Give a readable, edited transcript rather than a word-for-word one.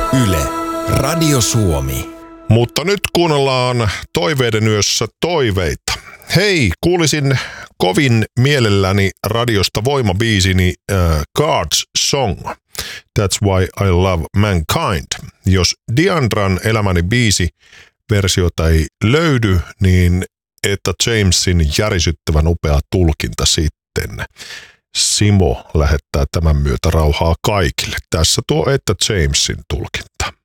Yle, Radio Suomi. Mutta nyt kuunnellaan Toiveiden yössä toiveita. Hei, kuulisin kovin mielelläni radiosta voimabiisini God's Song. That's Why I Love Mankind. Jos Diandran Elämäni biisi versiota ei löydy, niin Etta Jamesin järisyttävän upea tulkinta sitten. Simo lähettää tämän myötä rauhaa kaikille. Tässä tuo Etta Jamesin tulkinta.